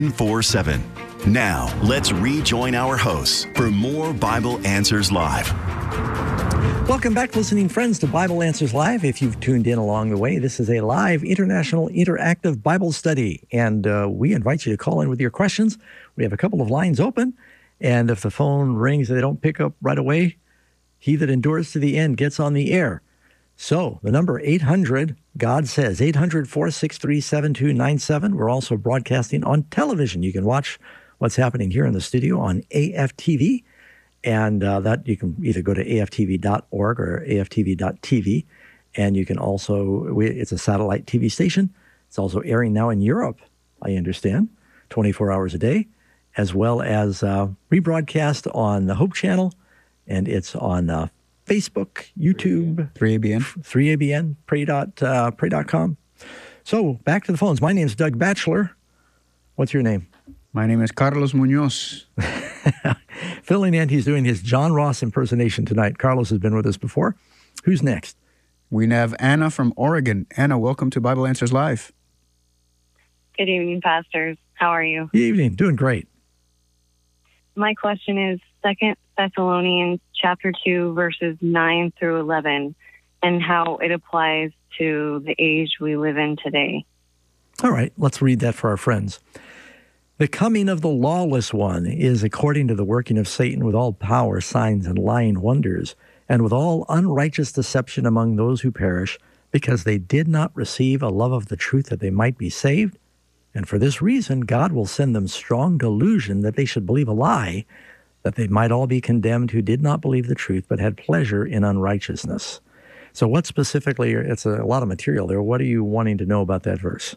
24/7. Now, let's rejoin our hosts for more Bible Answers Live. Welcome back, listening friends, to Bible Answers Live. If you've tuned in along the way, this is a live international interactive Bible study, and we invite you to call in with your questions. We have a couple of lines open, and if the phone rings and they don't pick up right away, he that endures to the end gets on the air. So the number 800, God says, 800-463-7297. We're also broadcasting on television. You can watch what's happening here in the studio on AFTV. And that you can either go to aftv.org or aftv.tv. And you can also, it's a satellite TV station. It's also airing now in Europe, I understand, 24 hours a day, as well as rebroadcast on the Hope Channel. And it's on Facebook, YouTube, 3ABN, pray.com. So back to the phones. My name is Doug Batchelor. What's your name? My name is Carlos Munoz. Filling in, he's doing his John Ross impersonation tonight. Carlos has been with us before. Who's next? We have Anna from Oregon. Anna, welcome to Bible Answers Live. Good evening, pastors. How are you? Good evening. Doing great. My question is 2 Thessalonians chapter 2, verses 9 through 11, and how it applies to the age we live in today. All right, let's read that for our friends. The coming of the lawless one is according to the working of Satan with all power, signs, and lying wonders, and with all unrighteous deception among those who perish, because they did not receive a love of the truth that they might be saved. And for this reason, God will send them strong delusion that they should believe a lie, that they might all be condemned who did not believe the truth, but had pleasure in unrighteousness. So what specifically, it's a lot of material there. What are you wanting to know about that verse?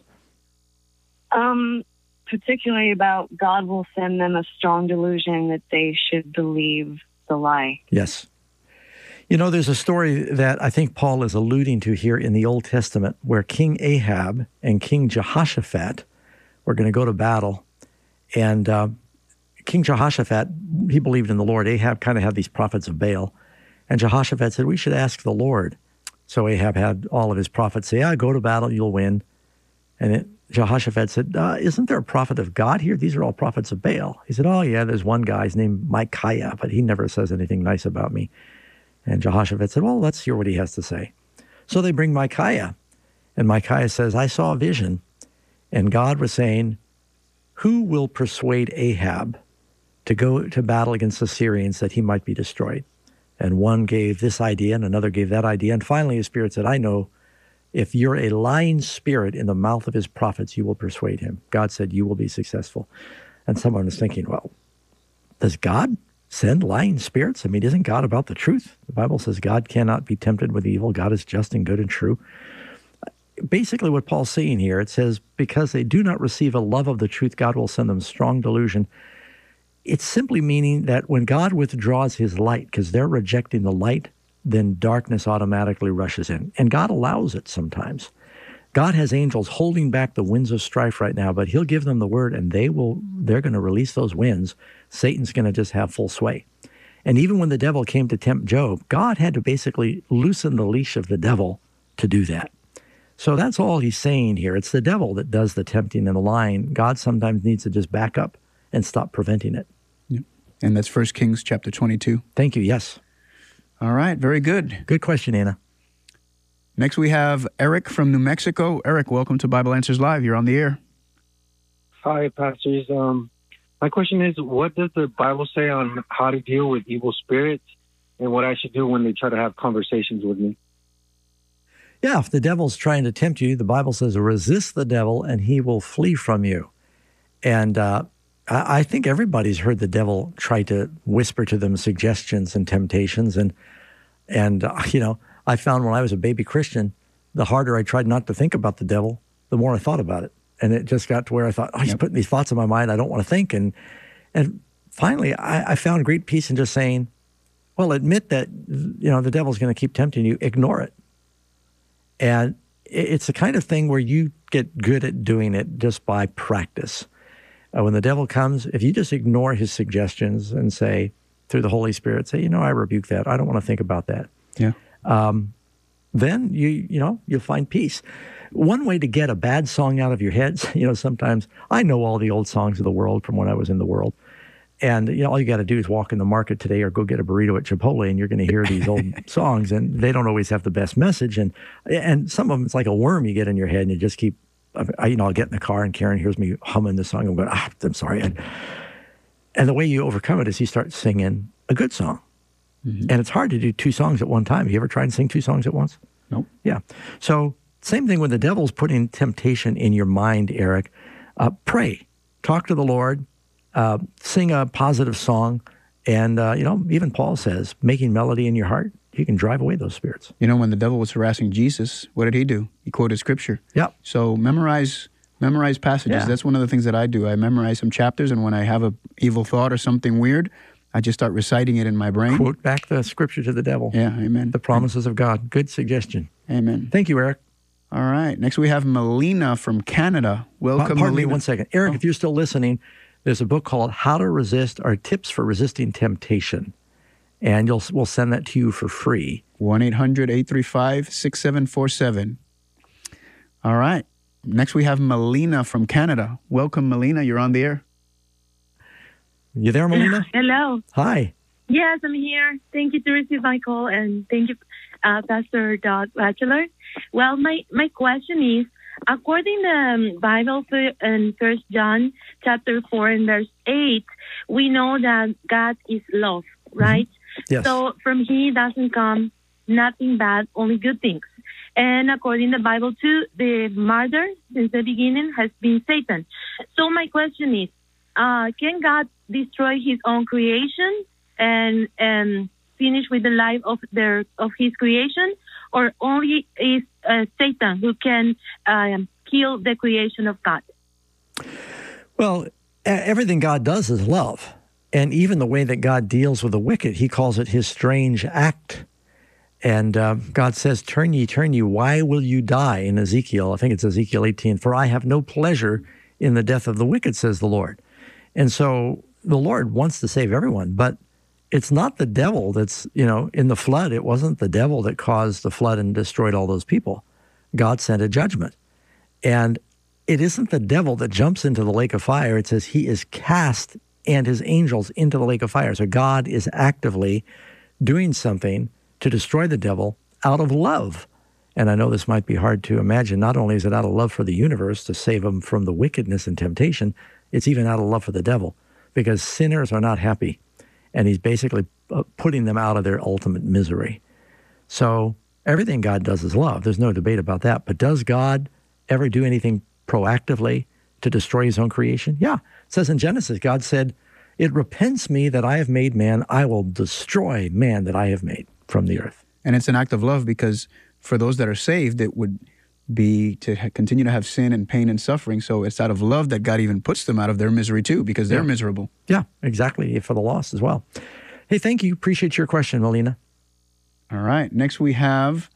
Particularly about God will send them a strong delusion that they should believe the lie. Yes. You know, there's a story that I think Paul is alluding to here in the Old Testament where King Ahab and King Jehoshaphat were going to go to battle. And King Jehoshaphat, he believed in the Lord. Ahab kind of had these prophets of Baal. And Jehoshaphat said, we should ask the Lord. So Ahab had all of his prophets say, go to battle, you'll win. And Jehoshaphat said, isn't there a prophet of God here? These are all prophets of Baal. He said, oh, yeah, there's one guy. His name Micaiah, but he never says anything nice about me. And Jehoshaphat said, well, let's hear what he has to say. So they bring Micaiah. And Micaiah says, I saw a vision. And God was saying, who will persuade Ahab to go to battle against the Syrians that he might be destroyed? And one gave this idea and another gave that idea. And finally, his spirit said, I know. If you're a lying spirit in the mouth of his prophets, you will persuade him. God said, you will be successful. And someone was thinking, well, does God send lying spirits? I mean, isn't God about the truth? The Bible says God cannot be tempted with evil. God is just and good and true. Basically what Paul's saying here, it says, because they do not receive a love of the truth, God will send them strong delusion. It's simply meaning that when God withdraws his light, because they're rejecting the light, then darkness automatically rushes in. And God allows it sometimes. God has angels holding back the winds of strife right now, but he'll give them the word and they're going to release those winds. Satan's going to just have full sway. And even when the devil came to tempt Job, God had to basically loosen the leash of the devil to do that. So that's all he's saying here. It's the devil that does the tempting and the lying. God sometimes needs to just back up and stop preventing it. Yeah. And that's 1 Kings chapter 22. Thank you. Yes. All right, very good. Good question, Anna. Next we have Eric from New Mexico. Eric, welcome to Bible Answers Live. You're on the air. Hi, pastors. My question is, what does the Bible say on how to deal with evil spirits and what I should do when they try to have conversations with me? Yeah, if the devil's trying to tempt you, the Bible says, resist the devil and he will flee from you. And I think everybody's heard the devil try to whisper to them suggestions and temptations. And you know, I found when I was a baby Christian, the harder I tried not to think about the devil, the more I thought about it. And it just got to where I thought, he's putting these thoughts in my mind I don't want to think. And finally, I found great peace in just saying, well, admit that, you know, the devil's going to keep tempting you. Ignore it. And it's the kind of thing where you get good at doing it just by practice. When the devil comes, if you just ignore his suggestions and say, through the Holy Spirit, say, you know, I rebuke that. I don't want to think about that. Yeah. then you'll find peace. One way to get a bad song out of your head, sometimes I know all the old songs of the world from when I was in the world. And, all you got to do is walk in the market today or go get a burrito at Chipotle, and you're going to hear these old songs, and they don't always have the best message. And some of them, it's like a worm you get in your head, and you just keep, I'll get in the car, and Karen hears me humming the song. I'm going, I'm sorry. And the way you overcome it is you start singing a good song. Mm-hmm. And it's hard to do two songs at one time. Have you ever tried to sing two songs at once? Nope. Yeah. So same thing when the devil's putting temptation in your mind, Eric. Pray. Talk to the Lord. Sing a positive song. And, even Paul says, making melody in your heart, you can drive away those spirits. When the devil was harassing Jesus, what did he do? He quoted Scripture. Yeah. So memorize passages. Yeah. That's one of the things that I do. I memorize some chapters, and when I have an evil thought or something weird, I just start reciting it in my brain. Quote back the Scripture to the devil. Yeah, amen. The promises of God. Good suggestion. Amen. Thank you, Eric. All right. Next we have Melina from Canada. Welcome, Pardon me Melina. 1 second. Eric, if you're still listening, there's a book called How to Resist, or Tips for Resisting Temptation. And we'll send that to you for free. 1-800-835-6747. All right. Next we have Melina from Canada. Welcome, Melina. You're on the air. You there, Melina? Hello. Hi. Yes, I'm here. Thank you to receive my call, and thank you, Pastor Doug Batchelor. Well, my question is, according to the Bible in 1 John chapter 4 and verse 8, we know that God is love, right? Mm-hmm. Yes. So from He doesn't come nothing bad, only good things. And according to the Bible too, the murder since the beginning has been Satan. So my question is, can God destroy His own creation and finish with the life of His creation, or only is Satan who can kill the creation of God? Well, everything God does is love. And even the way that God deals with the wicked, He calls it His strange act. And God says, turn ye, why will you die? In Ezekiel, I think it's Ezekiel 18, for I have no pleasure in the death of the wicked, says the Lord. And so the Lord wants to save everyone, but it's not the devil that's, in the flood. It wasn't the devil that caused the flood and destroyed all those people. God sent a judgment. And it isn't the devil that jumps into the lake of fire. It says he is cast and his angels into the lake of fire. So God is actively doing something to destroy the devil out of love. And I know this might be hard to imagine. Not only is it out of love for the universe to save them from the wickedness and temptation, it's even out of love for the devil, because sinners are not happy. And He's basically putting them out of their ultimate misery. So everything God does is love. There's no debate about that. But does God ever do anything proactively to destroy His own creation? Yeah. It says in Genesis, God said, it repents me that I have made man. I will destroy man that I have made from the earth. And it's an act of love, because for those that are saved, it would be to continue to have sin and pain and suffering. So it's out of love that God even puts them out of their misery too, because they're miserable. Yeah, exactly. For the lost as well. Hey, thank you. Appreciate your question, Melina. All right. Next we have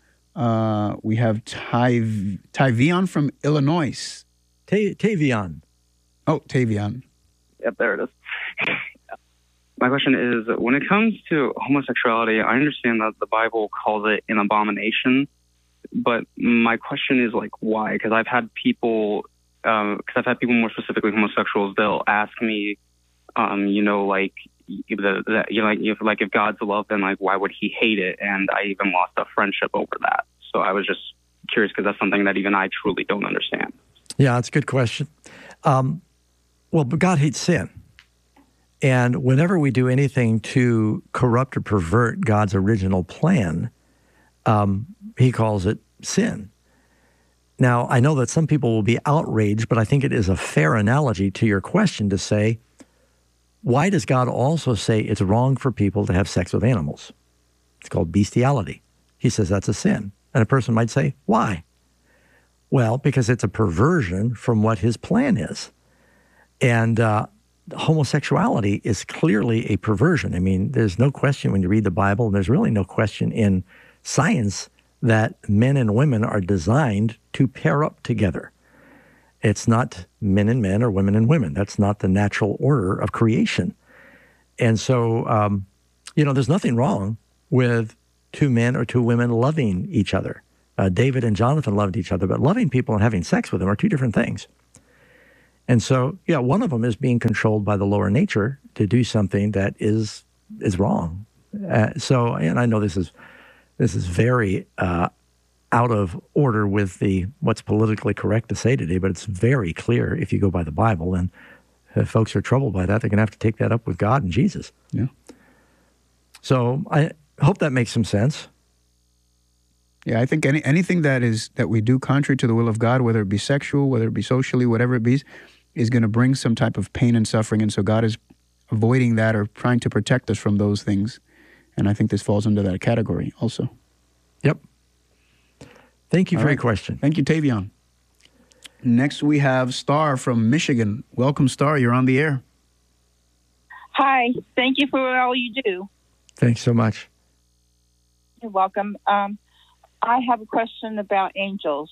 Tavion from Illinois. Tavion. Oh, Tavion. Yep, there it is. My question is, when it comes to homosexuality, I understand that the Bible calls it an abomination, but my question is, why? Because I've had people, more specifically homosexuals, they'll ask me, if God's love, then why would He hate it? And I even lost a friendship over that. So I was just curious, because that's something that even I truly don't understand. Yeah, that's a good question. But God hates sin. And whenever we do anything to corrupt or pervert God's original plan, He calls it sin. Now, I know that some people will be outraged, but I think it is a fair analogy to your question to say, why does God also say it's wrong for people to have sex with animals? It's called bestiality. He says that's a sin. And a person might say, why? Well, because it's a perversion from what His plan is. And homosexuality is clearly a perversion. I mean, there's no question when you read the Bible, and there's really no question in science that men and women are designed to pair up together. It's not men and men or women and women. That's not the natural order of creation. And so, there's nothing wrong with two men or two women loving each other. David and Jonathan loved each other, but loving people and having sex with them are two different things. And so, yeah, one of them is being controlled by the lower nature to do something that is wrong. And I know this is very out of order with what's politically correct to say today, but it's very clear if you go by the Bible. And if folks are troubled by that, they're going to have to take that up with God and Jesus. Yeah. So I hope that makes some sense. Yeah, I think anything that we do contrary to the will of God, whether it be sexual, whether it be socially, whatever it be, is going to bring some type of pain and suffering. And so God is avoiding that or trying to protect us from those things. And I think this falls under that category also. Yep. Thank you for your question. Thank you, Tavion. Next, we have Star from Michigan. Welcome, Star. You're on the air. Hi. Thank you for all you do. Thanks so much. You're welcome. I have a question about angels.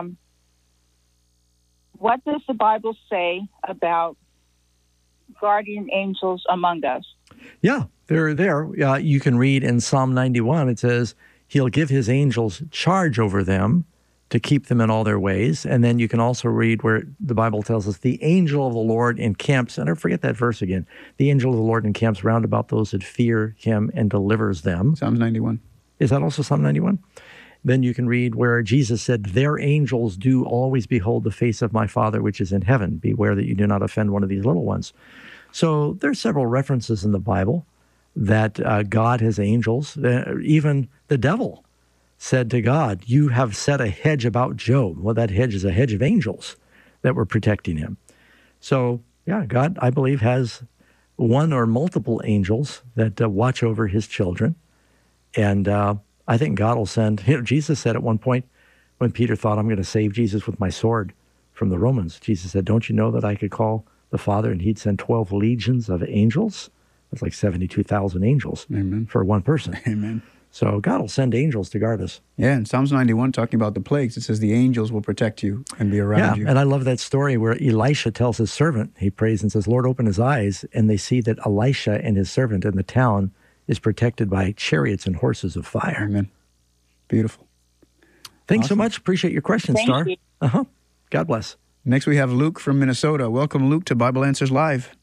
What does the Bible say about guardian angels among us? Yeah, they're there. You can read in Psalm 91, it says, He'll give His angels charge over them to keep them in all their ways. And then you can also read where the Bible tells us the angel of the Lord encamps, and I forget that verse again, the angel of the Lord encamps round about those that fear Him and delivers them. Psalms 91. Is that also Psalm 91? Then you can read where Jesus said, their angels do always behold the face of my Father which is in heaven. Beware that you do not offend one of these little ones. So there's several references in the Bible that God has angels. Even the devil said to God, you have set a hedge about Job. Well, that hedge is a hedge of angels that were protecting him. So, yeah, God, I believe, has one or multiple angels that watch over His children. And I think God will send, Jesus said at one point when Peter thought, I'm going to save Jesus with my sword from the Romans. Jesus said, don't you know that I could call the Father and He'd send 12 legions of angels? That's like 72,000 angels. Amen. For one person. Amen. So God will send angels to guard us. Yeah, in Psalms 91, talking about the plagues, it says the angels will protect you and be around you. And I love that story where Elisha tells his servant, he prays and says, Lord, open his eyes, and they see that Elisha and his servant in the town is protected by chariots and horses of fire. Amen. Beautiful. Thanks so much. Appreciate your question, Thank Star. you. God bless. Next, we have Luke from Minnesota. Welcome, Luke, to Bible Answers Live.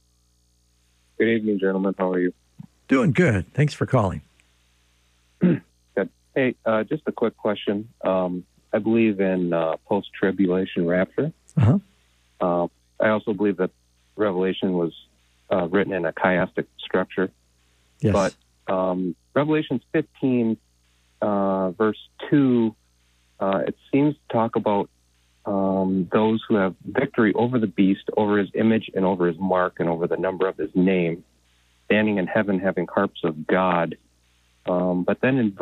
Good evening, gentlemen. How are you? Doing good. Thanks for calling. Good. Hey, just a quick question. I believe in post-tribulation rapture. I also believe that Revelation was written in a chiastic structure. Yes. But Revelation 15, verse 2, it seems to talk about those who have victory over the beast, over his image and over his mark and over the number of his name, standing in heaven having harps of God. But then in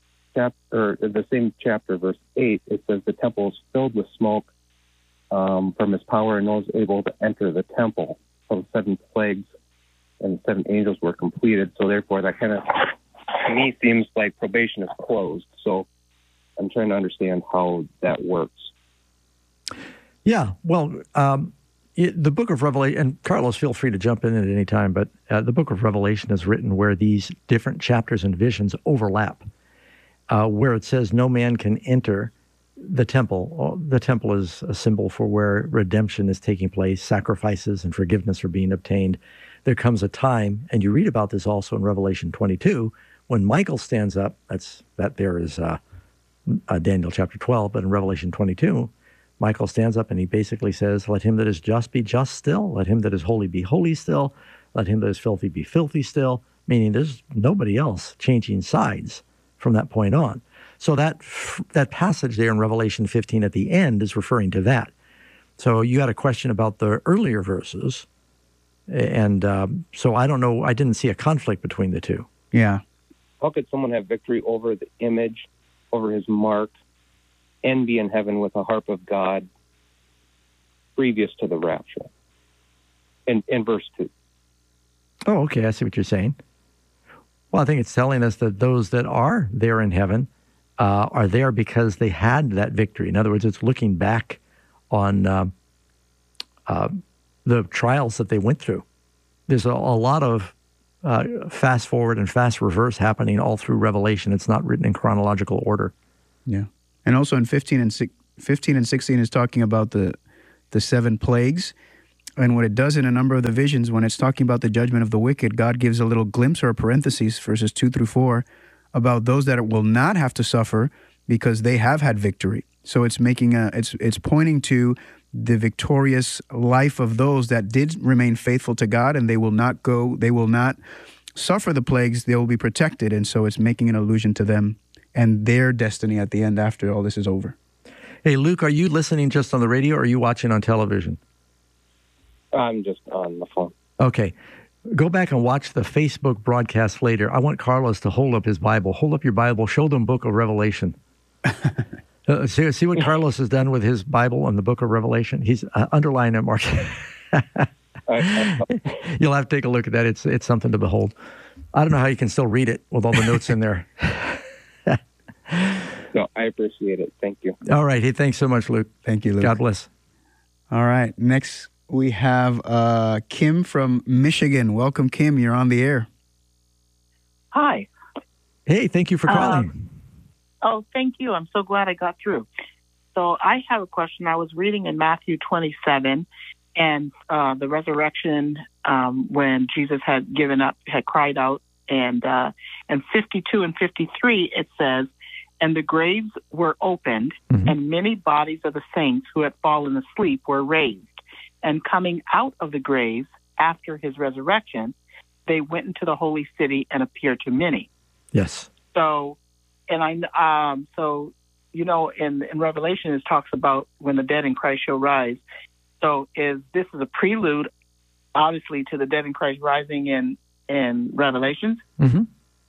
the same chapter, verse 8, it says the temple is filled with smoke from his power, and no one is able to enter the temple. So the 7 plagues and the 7 angels were completed. So therefore, that kind of, to me, seems like probation is closed. So I'm trying to understand how that works. Yeah, well, the book of Revelation, and Carlos, feel free to jump in at any time, but the book of Revelation is written where these different chapters and visions overlap, where it says no man can enter the temple. The temple is a symbol for where redemption is taking place, sacrifices and forgiveness are being obtained. There comes a time, and you read about this also in Revelation 22, when Michael stands up. There is Daniel chapter 12, but in Revelation 22, Michael stands up and he basically says, let him that is just be just still. Let him that is holy be holy still. Let him that is filthy be filthy still. Meaning there's nobody else changing sides from that point on. So that passage there in Revelation 15 at the end is referring to that. So you had a question about the earlier verses. And so I don't know. I didn't see a conflict between the two. Yeah. How could someone have victory over the image, over his mark, and be in heaven with a harp of God previous to the rapture? In verse 2. Oh, okay. I see what you're saying. Well, I think it's telling us that those that are there in heaven are there because they had that victory. In other words, it's looking back on the trials that they went through. There's a lot of fast forward and fast reverse happening all through Revelation. It's not written in chronological order. Yeah. And also in 15 and 16 is talking about the 7 plagues. And what it does in a number of the visions, when it's talking about the judgment of the wicked, God gives a little glimpse or a parenthesis, verses 2 through 4, about those that will not have to suffer because they have had victory. So it's it's pointing to the victorious life of those that did remain faithful to God, and they will not suffer the plagues. They will be protected. And so it's making an allusion to them and their destiny at the end after all this is over. Hey, Luke, are you listening just on the radio or are you watching on television? I'm just on the phone. Okay. Go back and watch the Facebook broadcast later. I want Carlos to hold up his Bible. Hold up your Bible. Show them Book of Revelation. See what Carlos has done with his Bible and the Book of Revelation? He's underlined it, Mark. You'll have to take a look at that. It's something to behold. I don't know how you can still read it with all the notes in there. No, I appreciate it. Thank you. All right. Hey, thanks so much, Luke. Thank you, Luke. God bless. All right. Next, we have Kim from Michigan. Welcome, Kim. You're on the air. Hi. Hey, thank you for calling. Thank you. I'm so glad I got through. So I have a question. I was reading in Matthew 27 and the resurrection when Jesus had given up, had cried out, and 52 and 53, it says, and the graves were opened, and many bodies of the saints who had fallen asleep were raised. And coming out of the graves after his resurrection, they went into the holy city and appeared to many. Yes. So, and in Revelation it talks about when the dead in Christ shall rise. So this is a prelude, obviously, to the dead in Christ rising in Revelations. Mm-hmm.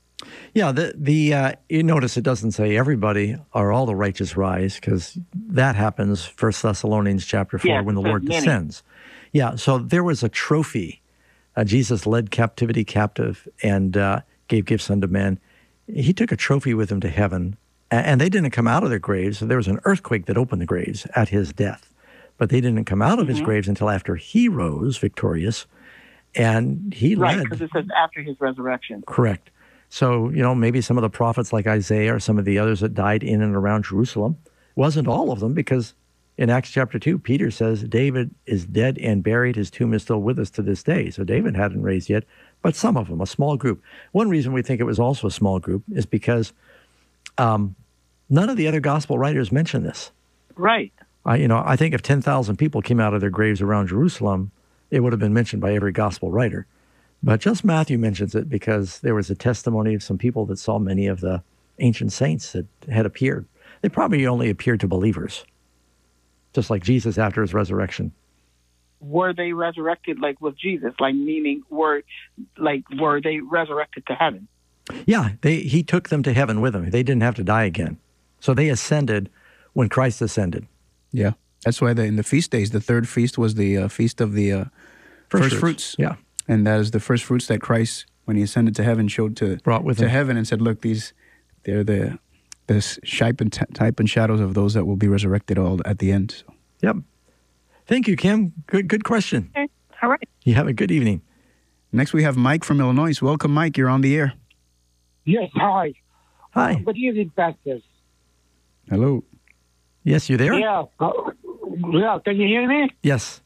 Yeah, you notice it doesn't say everybody or all the righteous rise, because that happens 1 Thessalonians chapter 4 when the Lord descends. Yeah, so there was a trophy. Jesus led captivity captive and gave gifts unto men. He took a trophy with him to heaven, and they didn't come out of their graves. There was an earthquake that opened the graves at his death, but they didn't come out of his graves until after he rose victorious, and he led. Right, because it says after his resurrection. Correct. So, maybe some of the prophets like Isaiah or some of the others that died in and around Jerusalem, wasn't all of them, because in Acts chapter 2, Peter says, David is dead and buried. His tomb is still with us to this day. So David hadn't raised yet, but some of them, a small group. One reason we think it was also a small group is because none of the other gospel writers mention this. Right. I think if 10,000 people came out of their graves around Jerusalem, it would have been mentioned by every gospel writer. But just Matthew mentions it because there was a testimony of some people that saw many of the ancient saints that had appeared. They probably only appeared to believers, just like Jesus after his resurrection. Were they resurrected like with Jesus? Like meaning were they resurrected to heaven? Yeah, he took them to heaven with him. They didn't have to die again. So they ascended when Christ ascended. Yeah, that's why in the feast days, the third feast was the feast of the first fruits. Yeah. And that is the first fruits that Christ, when he ascended to heaven, showed to heaven and said, look, they're the shape and type and shadows of those that will be resurrected all at the end. So. Yep. Thank you, Kim. Good question. Okay. All right. You have a good evening. Next, we have Mike from Illinois. Welcome, Mike. You're on the air. Yes, hi. Hi. Good evening, Pastor. Hello. Yes, you there? Yeah. Can you hear me? Yes.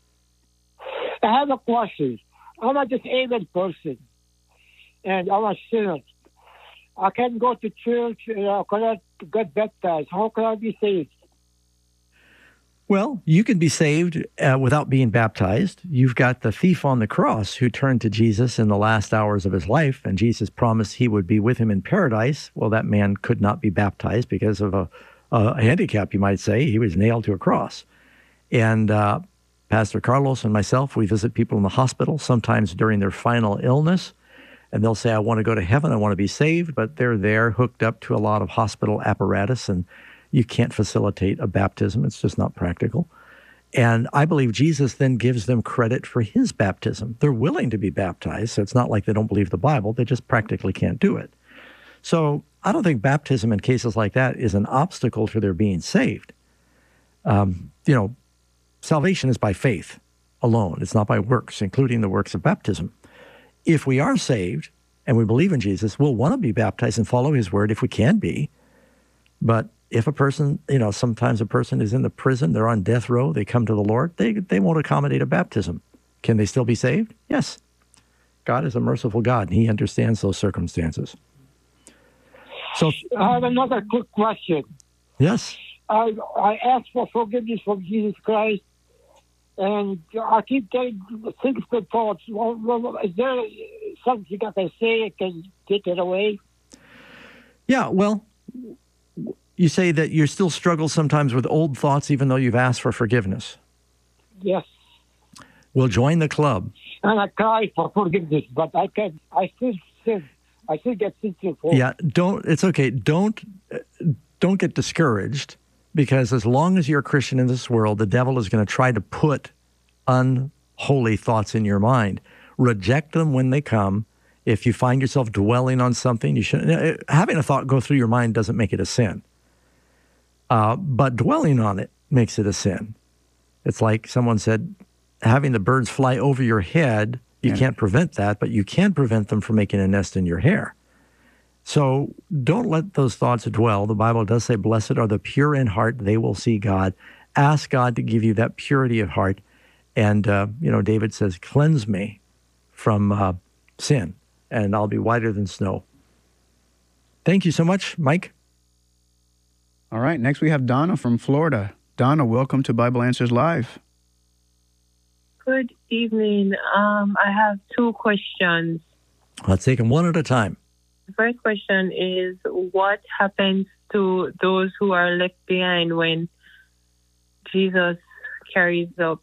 I have a question. I'm a disabled person, and I'm a sinner. I can't go to church, I cannot get baptized. How can I be saved? Well, you can be saved without being baptized. You've got the thief on the cross who turned to Jesus in the last hours of his life, and Jesus promised he would be with him in paradise. Well, that man could not be baptized because of a handicap, you might say. He was nailed to a cross. And Pastor Carlos and myself, we visit people in the hospital, sometimes during their final illness, and they'll say, I want to go to heaven, I want to be saved, but they're there hooked up to a lot of hospital apparatus, and you can't facilitate a baptism. It's just not practical. And I believe Jesus then gives them credit for his baptism. They're willing to be baptized, so it's not like they don't believe the Bible. They just practically can't do it. So I don't think baptism in cases like that is an obstacle to their being saved. Salvation is by faith alone. It's not by works, including the works of baptism. If we are saved and we believe in Jesus, we'll want to be baptized and follow his word if we can be. But if a person, sometimes a person is in the prison, they're on death row, they come to the Lord, they won't accommodate a baptism. Can they still be saved? Yes. God is a merciful God, and he understands those circumstances. So I have another quick question. Yes. I asked for forgiveness from Jesus Christ, and I keep getting things good thoughts. Well, is there something you got to say that can take it away? Yeah, well, you say that you still struggle sometimes with old thoughts even though you've asked for forgiveness. Yes. Well, join the club. And I cry for forgiveness, but I still sin. I still get sinful. Yeah, it's okay. Don't get discouraged, because as long as you're a Christian in this world, the devil is going to try to put unholy thoughts in your mind. Reject them when they come. If you find yourself dwelling on something, you shouldn't. Having a thought go through your mind doesn't make it a sin. But dwelling on it makes it a sin. It's like someone said, having the birds fly over your head, you can't prevent that, but you can prevent them from making a nest in your hair. So don't let those thoughts dwell. The Bible does say, blessed are the pure in heart, they will see God. Ask God to give you that purity of heart. And, David says, cleanse me from sin, and I'll be whiter than snow. Thank you so much, Mike. All right, next we have Donna from Florida. Donna, welcome to Bible Answers Live. Good evening. I have two questions. Let's take them one at a time. The first question is, what happens to those who are left behind when Jesus carries up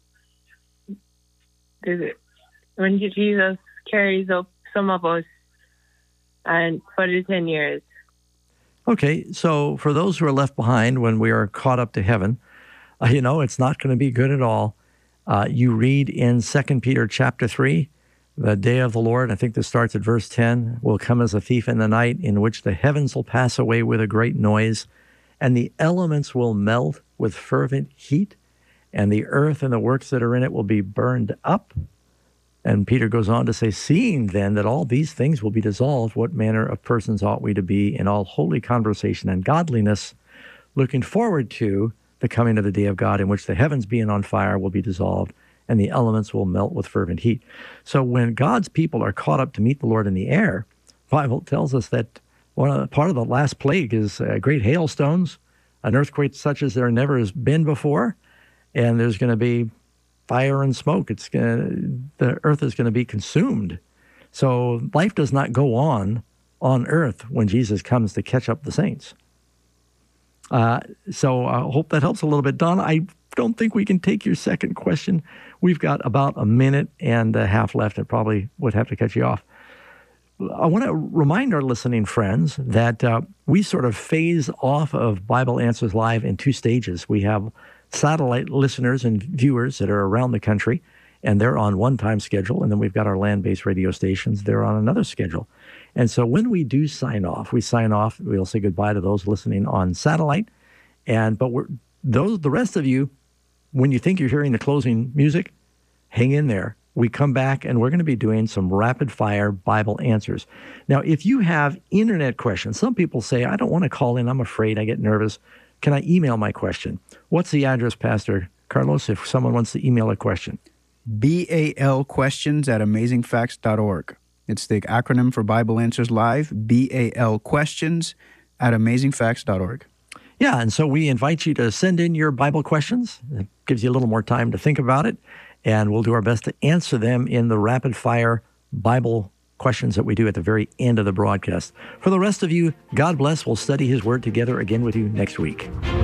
some of us and for the 10 years? Okay, so for those who are left behind when we are caught up to heaven, it's not going to be good at all. You read in 2 Peter chapter 3, the day of the Lord, I think this starts at verse 10, will come as a thief in the night, in which the heavens will pass away with a great noise, and the elements will melt with fervent heat, and the earth and the works that are in it will be burned up. And Peter goes on to say, seeing then that all these things will be dissolved, what manner of persons ought we to be in all holy conversation and godliness, looking forward to the coming of the day of God, in which the heavens being on fire will be dissolved, and the elements will melt with fervent heat. So when God's people are caught up to meet the Lord in the air, the Bible tells us that part of the last plague is great hailstones, an earthquake such as there never has been before, and there's going to be fire and smoke. The earth is going to be consumed. So life does not go on earth when Jesus comes to catch up the saints. So I hope that helps a little bit. Don, I don't think we can take your second question. We've got about a minute and a half left. I probably would have to cut you off. I want to remind our listening friends that we sort of phase off of Bible Answers Live in two stages. We have satellite listeners and viewers that are around the country, and they're on one time schedule. And then we've got our land-based radio stations. They're on another schedule. And so when we do sign off, we'll say goodbye to those listening on satellite. But the rest of you, when you think you're hearing the closing music, hang in there. We come back and we're going to be doing some rapid fire Bible answers. Now, if you have internet questions, some people say, I don't want to call in. I'm afraid, I get nervous. Can I email my question? What's the address, Pastor Carlos, if someone wants to email a question? BALquestions@amazingfacts.org. It's the acronym for Bible Answers Live, BALquestions@amazingfacts.org. Yeah, and so we invite you to send in your Bible questions. It gives you a little more time to think about it, and we'll do our best to answer them in the rapid-fire Bible questions that we do at the very end of the broadcast. For the rest of you, God bless. We'll study His Word together again with you next week.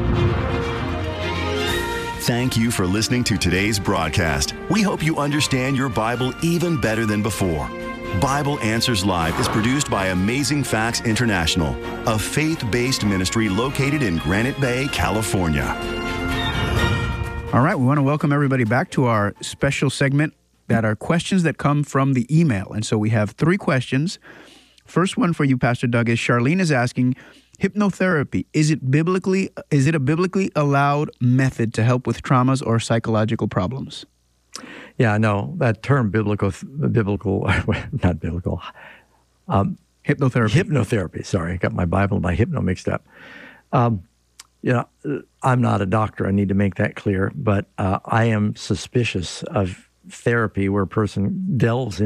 Thank you for listening to today's broadcast. We hope you understand your Bible even better than before. Bible Answers Live is produced by Amazing Facts International, a faith-based ministry located in Granite Bay, California. All right, we want to welcome everybody back to our special segment that are questions that come from the email. And so we have 3 questions. First one for you, Pastor Doug, is Charlene is asking, hypnotherapy, is it a biblically allowed method to help with traumas or psychological problems? Yeah, no, that term hypnotherapy. Hypnotherapy, sorry, I got my Bible and my hypno mixed up. I'm not a doctor. I need to make that clear. But I am suspicious of therapy where a person delves